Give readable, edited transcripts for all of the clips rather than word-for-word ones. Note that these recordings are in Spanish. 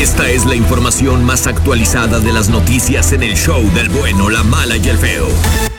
Esta es la información más actualizada de las noticias en el show del bueno, la mala y el feo.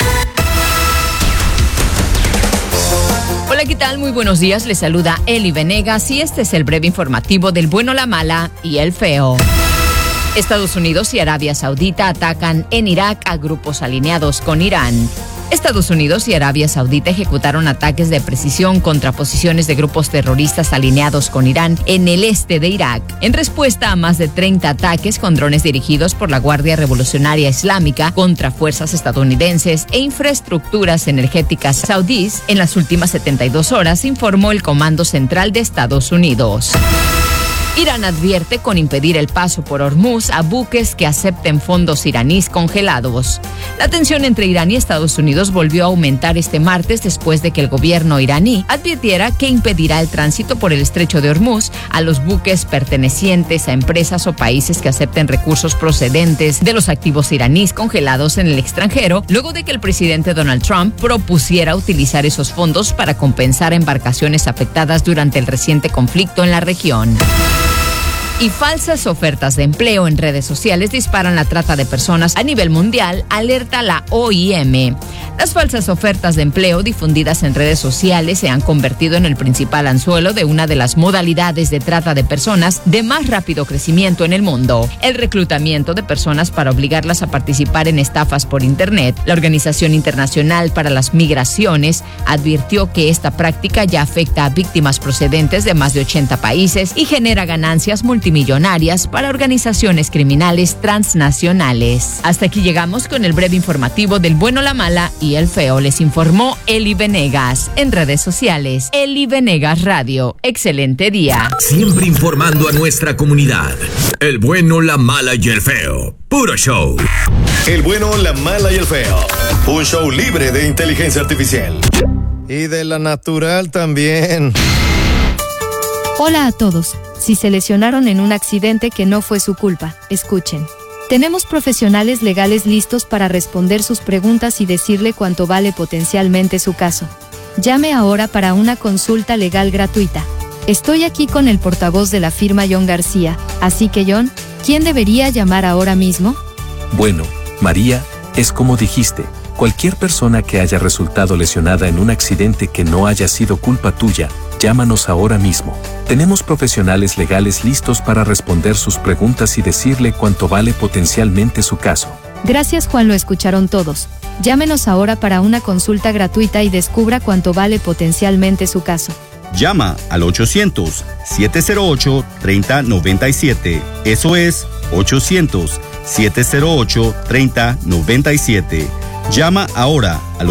Hola, ¿qué tal? Muy buenos días. Les saluda Eli Venegas y este es el breve informativo del bueno, la mala y el feo. Estados Unidos y Arabia Saudita atacan en Irak a grupos alineados con Irán. Estados Unidos y Arabia Saudita ejecutaron ataques de precisión contra posiciones de grupos terroristas alineados con Irán en el este de Irak, en respuesta a más de 30 ataques con drones dirigidos por la Guardia Revolucionaria Islámica contra fuerzas estadounidenses e infraestructuras energéticas saudíes en las últimas 72 horas, informó el Comando Central de Estados Unidos. Irán advierte con impedir el paso por Hormuz a buques que acepten fondos iraníes congelados. La tensión entre Irán y Estados Unidos volvió a aumentar este martes después de que el gobierno iraní advirtiera que impedirá el tránsito por el estrecho de Hormuz a los buques pertenecientes a empresas o países que acepten recursos procedentes de los activos iraníes congelados en el extranjero, luego de que el presidente Donald Trump propusiera utilizar esos fondos para compensar embarcaciones afectadas durante el reciente conflicto en la región. Y falsas ofertas de empleo en redes sociales disparan la trata de personas a nivel mundial, alerta la OIM. Las falsas ofertas de empleo difundidas en redes sociales se han convertido en el principal anzuelo de una de las modalidades de trata de personas de más rápido crecimiento en el mundo, el reclutamiento de personas para obligarlas a participar en estafas por Internet. La Organización Internacional para las Migraciones advirtió que esta práctica ya afecta a víctimas procedentes de más de 80 países y genera ganancias multimillonarias para organizaciones criminales transnacionales. Hasta aquí llegamos con el breve informativo del bueno, la mala y el feo. Les informó Eli Venegas. En redes sociales, Eli Venegas Radio. Excelente día. Siempre informando a nuestra comunidad. El bueno, la mala y el feo. Puro show. El bueno, la mala y el feo. Un show libre de inteligencia artificial. Y de la natural también. Hola a todos. Si se lesionaron en un accidente que no fue su culpa, escuchen. Tenemos profesionales legales listos para responder sus preguntas y decirle cuánto vale potencialmente su caso. Llame ahora para una consulta legal gratuita. Estoy aquí con el portavoz de la firma John García, así que John, ¿quién debería llamar ahora mismo? Bueno, María, es como dijiste, cualquier persona que haya resultado lesionada en un accidente que no haya sido culpa tuya, llámanos ahora mismo. Tenemos profesionales legales listos para responder sus preguntas y decirle cuánto vale potencialmente su caso. Gracias, Juan, lo escucharon todos. Llámenos ahora para una consulta gratuita y descubra cuánto vale potencialmente su caso. Llama al 800-708-3097. Eso es 800-708-3097. Llama ahora al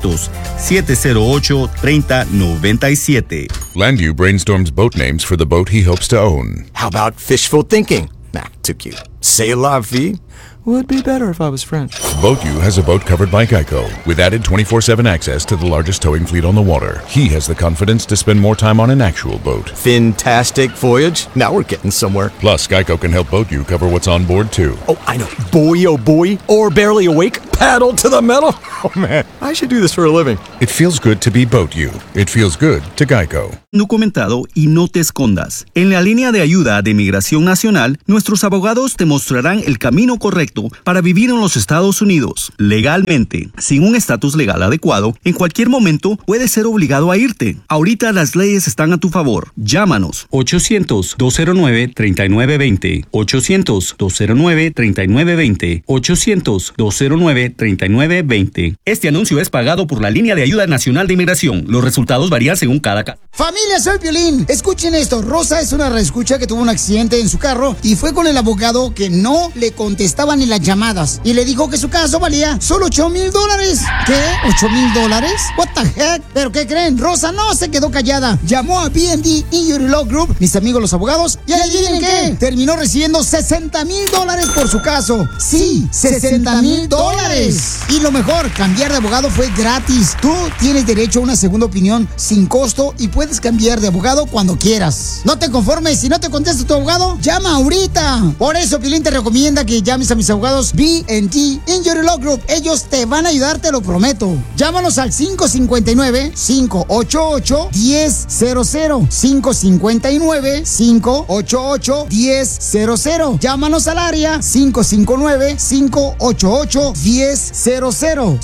800-708-3097. Landview brainstorms boat names for the boat he hopes to own. How about fishful thinking? Nah, too cute. C'est la vie would be better if I was French. BoatU has a boat covered by Geico, with added 24/7 access to the largest towing fleet on the water. He has the confidence to spend more time on an actual boat. Fantastic voyage. Now we're getting somewhere. Plus, Geico can help BoatU cover what's on board, too. Oh, I know. Boy, oh boy. Or barely awake. Paddle to the metal. Oh, man. I should do this for a living. It feels good to be BoatU. It feels good to Geico. Documentado y no te escondas. En la línea de ayuda de Migración Nacional, nuestros abogados te mostrarán el camino correcto para vivir en los Estados Unidos legalmente. Sin un estatus legal adecuado, en cualquier momento puedes ser obligado a irte. Ahorita las leyes están a tu favor. Llámanos 800-209-3920, 800-209-3920, 800-209-3920. Este anuncio es pagado por la Línea de Ayuda Nacional de Inmigración. Los resultados varían según cada caso. Familia, soy Piolín. Escuchen esto. Rosa es una reescucha que tuvo un accidente en su carro y fue con el abogado que no le contestaban en las llamadas y le dijo que su caso valía solo $8,000. ¿Qué? ¿$8,000? What the heck? ¿Pero qué creen? Rosa no se quedó callada. Llamó a BND Injury Law Group, mis amigos los abogados, y adivinen qué, terminó recibiendo $60,000 por su caso. Sí, $60,000. Y lo mejor, cambiar de abogado fue gratis. Tú tienes derecho a una segunda opinión sin costo y puedes cambiar de abogado cuando quieras. No te conformes, si no te contesta tu abogado, llama ahorita. Por eso Piolín te recomienda que llames a mis abogados B&T Injury Law Group. Ellos te van a ayudar, te lo prometo. Llámanos al 559-588-1000. 559-588-1000. Llámanos al área 559-588-1000.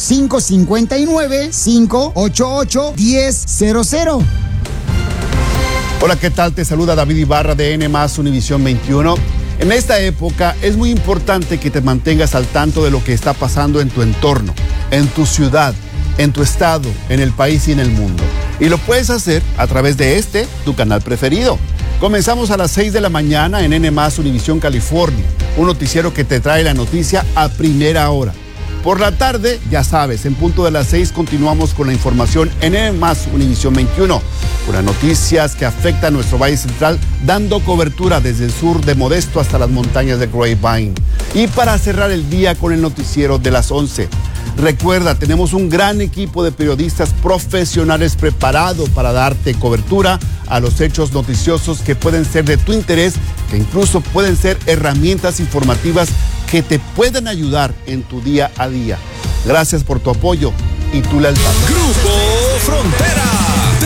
559-588-1000. Hola, ¿qué tal? Te saluda David Ibarra de N+ Univisión 21. En esta época es muy importante que te mantengas al tanto de lo que está pasando en tu entorno, en tu ciudad, en tu estado, en el país y en el mundo. Y lo puedes hacer a través de tu canal preferido. Comenzamos a las 6 de la mañana en N+ Univisión California, un noticiero que te trae la noticia a primera hora. Por la tarde, ya sabes, en punto de las 6 continuamos con la información en N+ Univisión 21, con las noticias que afectan a nuestro Valle Central, dando cobertura desde el sur de Modesto hasta las montañas de Grapevine. Y para cerrar el día con el noticiero de las 11. Recuerda, tenemos un gran equipo de periodistas profesionales preparado para darte cobertura a los hechos noticiosos que pueden ser de tu interés, que incluso pueden ser herramientas informativas que te pueden ayudar en tu día a día. Gracias por tu apoyo y tu lealtad. Grupo Frontera.